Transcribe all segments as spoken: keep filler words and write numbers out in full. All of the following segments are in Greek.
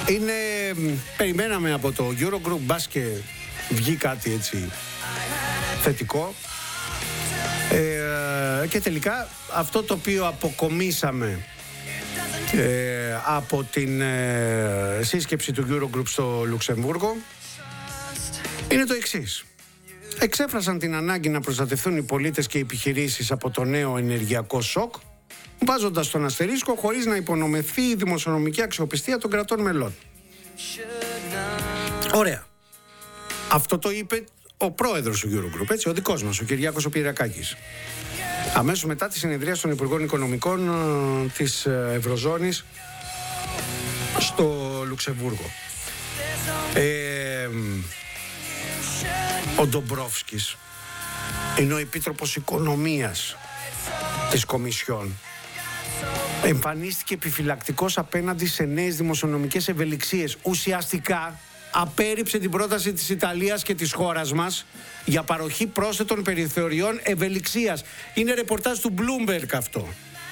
Είναι, περιμέναμε από το Eurogroup, μπας και βγει κάτι έτσι θετικό. Ε, και τελικά αυτό το οποίο αποκομίσαμε ε, από την ε, σύσκεψη του Eurogroup στο Λουξεμβούργο είναι το εξής. Εξέφρασαν την ανάγκη να προστατευτούν οι πολίτες και οι επιχειρήσεις από το νέο ενεργειακό σοκ, βάζοντας τον αστερίσκο χωρίς να υπονομευθεί η δημοσιονομική αξιοπιστία των κρατών μελών. Ωραία. Αυτό το είπε ο πρόεδρος του Eurogroup, έτσι, ο δικός μας, ο Κυριάκος ο Πυριακάκης. Αμέσως μετά τη συνεδρία των Υπουργών Οικονομικών ε, της Ευρωζώνης στο Λουξεμβούργο. Ε, ο Ντομπρόφσκης είναι ο Επίτροπος Οικονομίας της Κομισιόν. Εμφανίστηκε επιφυλακτικός απέναντι σε νέες δημοσιονομικές ευελιξίες. Ουσιαστικά απέρριψε την πρόταση της Ιταλίας και της χώρας μας για παροχή πρόσθετων περιθωριών ευελιξίας. Είναι ρεπορτάζ του Bloomberg αυτό.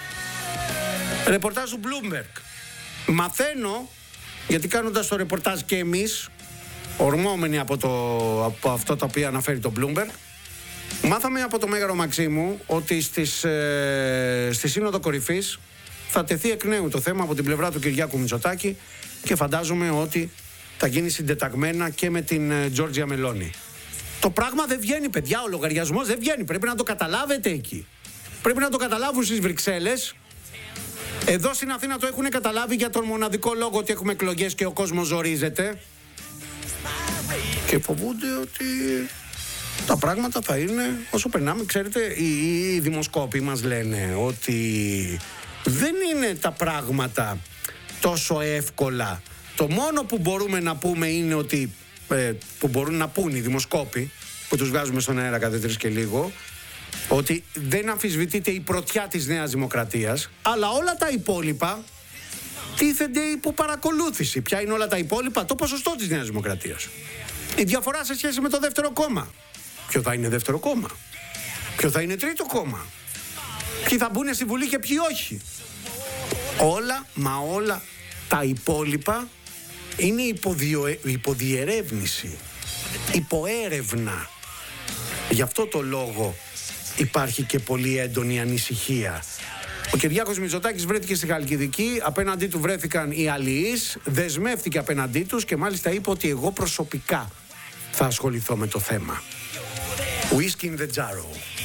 Ρεπορτάζ του Bloomberg. Μαθαίνω, γιατί κάνοντας το ρεπορτάζ και εμείς, ορμόμενοι από, το, από αυτό το οποίο αναφέρει το Bloomberg, μάθαμε από το Μέγαρο Μαξίμου ότι στις, ε, στη Σύνοδο Κορυφής θα τεθεί εκ νέου το θέμα από την πλευρά του Κυριάκου Μητσοτάκη και φαντάζομαι ότι θα γίνει συντεταγμένα και με την Τζόρτζια Μελόνι. Το πράγμα δεν βγαίνει, παιδιά, ο λογαριασμός δεν βγαίνει. Πρέπει να το καταλάβετε εκεί. Πρέπει να το καταλάβουν στις Βρυξέλλες. Εδώ στην Αθήνα το έχουν καταλάβει για τον μοναδικό λόγο ότι έχουμε εκλογές και ο κόσμος ζορίζεται. Και φοβούνται ότι τα πράγματα θα είναι όσο περνάμε. Ξέρετε, οι, οι δημοσκόποι μας λένε ότι δεν είναι τα πράγματα τόσο εύκολα. Το μόνο που μπορούμε να πούμε είναι ότι ε, που μπορούν να πούν οι δημοσκόποι, που τους βγάζουμε στον αέρα κάθε τρεις και λίγο, ότι δεν αμφισβητείται η πρωτιά της Νέας Δημοκρατίας, αλλά όλα τα υπόλοιπα τίθενται υπό παρακολούθηση. Ποια είναι όλα τα υπόλοιπα? Το ποσοστό της Νέας Δημοκρατίας. Η διαφορά σε σχέση με το δεύτερο κόμμα. Ποιο θα είναι δεύτερο κόμμα? Ποιο θα είναι τρίτο κόμμα? Ποιοι θα μπουν στη Βουλή και ποιοι όχι? Όλα, μα όλα τα υπόλοιπα είναι υποδιο... υποδιερεύνηση, υποέρευνα. Γι' αυτό το λόγο υπάρχει και πολύ έντονη ανησυχία. Ο Κυριάκος Μητσοτάκης βρέθηκε στη Χαλκιδική, απέναντί του βρέθηκαν οι αλληλείς, δεσμεύτηκε απέναντί τους και μάλιστα είπε ότι εγώ προσωπικά θα ασχοληθώ με το θέμα. Whisky in the Jarrow.